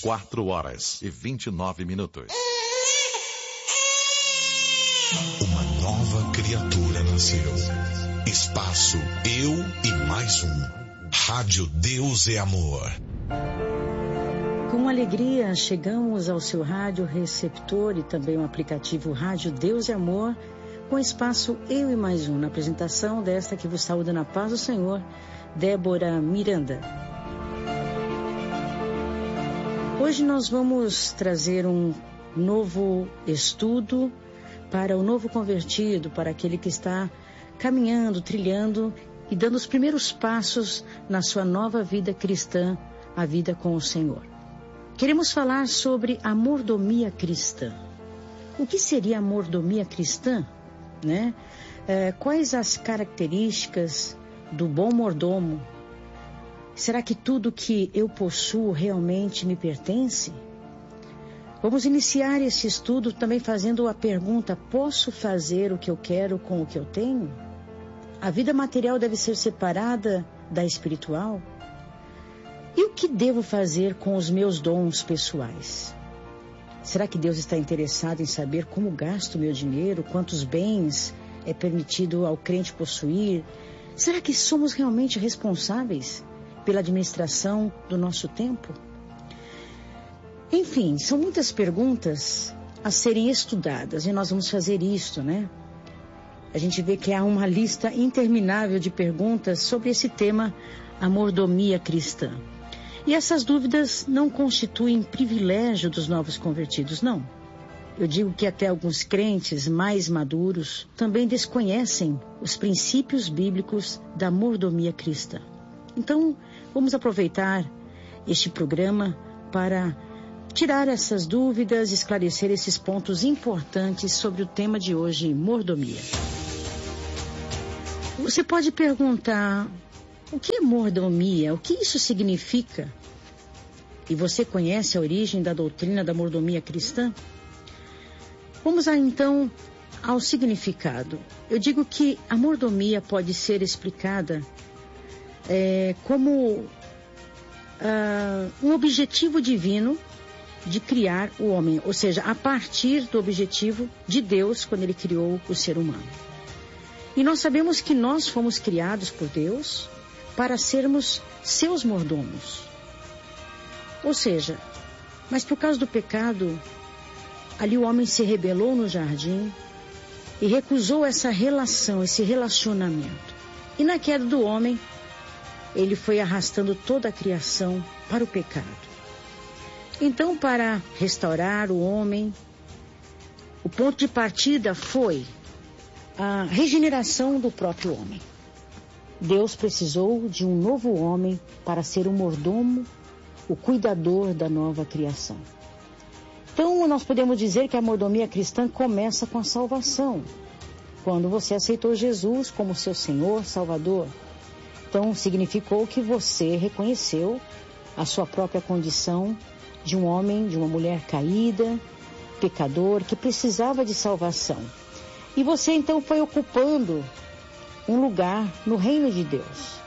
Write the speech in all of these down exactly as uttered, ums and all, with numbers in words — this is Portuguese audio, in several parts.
quatro horas e vinte e nove minutos. Uma nova criatura nasceu. Espaço Eu e Mais Um. Rádio Deus é Amor. Com alegria chegamos ao seu rádio receptor e também o aplicativo Rádio Deus é Amor, com espaço Eu e Mais Um, na apresentação desta que vos saúda na paz do Senhor, Débora Miranda. Hoje nós vamos trazer um novo estudo para o novo convertido, para aquele que está caminhando, trilhando e dando os primeiros passos na sua nova vida cristã, a vida com o Senhor. Queremos falar sobre a mordomia cristã. O que seria a mordomia cristã? Né? É, quais as características do bom mordomo? Será que tudo que eu possuo realmente me pertence? Vamos iniciar esse estudo também fazendo a pergunta: posso fazer o que eu quero com o que eu tenho? A vida material deve ser separada da espiritual? E o que devo fazer com os meus dons pessoais? Será que Deus está interessado em saber como gasto o meu dinheiro, quantos bens é permitido ao crente possuir? Será que somos realmente responsáveis pela administração do nosso tempo? Enfim, são muitas perguntas a serem estudadas e nós vamos fazer isto, né? A gente vê que há uma lista interminável de perguntas sobre esse tema, a mordomia cristã. E essas dúvidas não constituem privilégio dos novos convertidos, não. Eu digo que até alguns crentes mais maduros também desconhecem os princípios bíblicos da mordomia cristã. Então, vamos aproveitar este programa para tirar essas dúvidas, esclarecer esses pontos importantes sobre o tema de hoje, mordomia. Você pode perguntar: o que é mordomia? O que isso significa? E você conhece a origem da doutrina da mordomia cristã? Vamos lá, então, ao significado. Eu digo que a mordomia pode ser explicada é, como ah, um objetivo divino de criar o homem, ou seja, a partir do objetivo de Deus quando Ele criou o ser humano. E nós sabemos que nós fomos criados por Deus para sermos seus mordomos. Ou seja, mas por causa do pecado, ali o homem se rebelou no jardim e recusou essa relação, esse relacionamento. E na queda do homem, ele foi arrastando toda a criação para o pecado. Então, para restaurar o homem, o ponto de partida foi a regeneração do próprio homem. Deus precisou de um novo homem para ser o mordomo, o cuidador da nova criação. Então, nós podemos dizer que a mordomia cristã começa com a salvação, quando você aceitou Jesus como seu Senhor, Salvador. Então, significou que você reconheceu a sua própria condição de um homem, de uma mulher caída, pecador, que precisava de salvação. E você então foi ocupando um lugar no reino de Deus.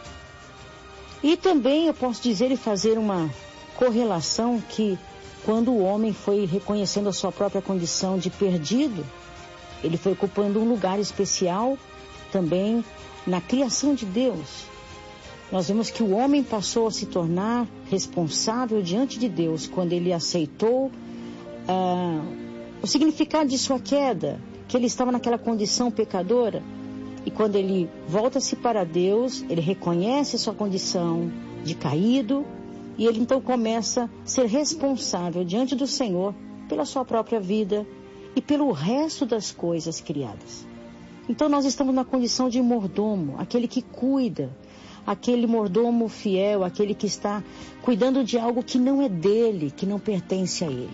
E também eu posso dizer e fazer uma correlação que quando o homem foi reconhecendo a sua própria condição de perdido, ele foi ocupando um lugar especial também na criação de Deus. Nós vemos que o homem passou a se tornar responsável diante de Deus quando ele aceitou ah, o significado de sua queda, que ele estava naquela condição pecadora. E quando ele volta-se para Deus, ele reconhece sua condição de caído e ele então começa a ser responsável diante do Senhor pela sua própria vida e pelo resto das coisas criadas. Então nós estamos na condição de mordomo, aquele que cuida, aquele mordomo fiel, aquele que está cuidando de algo que não é dele, que não pertence a ele.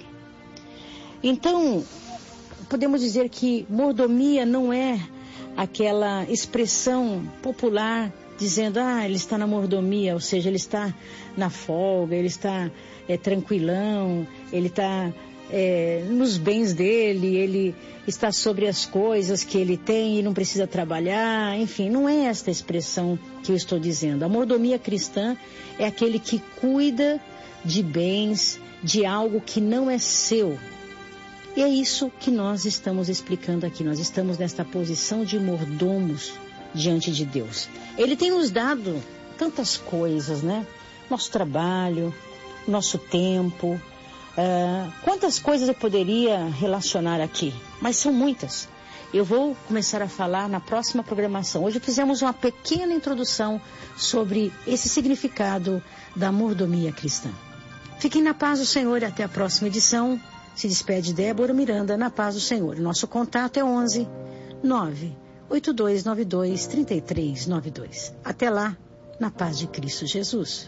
Então, podemos dizer que mordomia não é aquela expressão popular dizendo, ah, ele está na mordomia, ou seja, ele está na folga, ele está é, tranquilão, ele está é, nos bens dele, ele está sobre as coisas que ele tem e não precisa trabalhar, enfim, não é esta expressão que eu estou dizendo. A mordomia cristã é aquele que cuida de bens, de algo que não é seu. E é isso que nós estamos explicando aqui. Nós estamos nesta posição de mordomos diante de Deus. Ele tem nos dado tantas coisas, né? Nosso trabalho, nosso tempo. Uh, quantas coisas eu poderia relacionar aqui? Mas são muitas. Eu vou começar a falar na próxima programação. Hoje fizemos uma pequena introdução sobre esse significado da mordomia cristã. Fiquem na paz do Senhor e até a próxima edição. Se despede Débora Miranda, na paz do Senhor. Nosso contato é onze nove oito dois nove dois três três nove dois. Até lá, na paz de Cristo Jesus.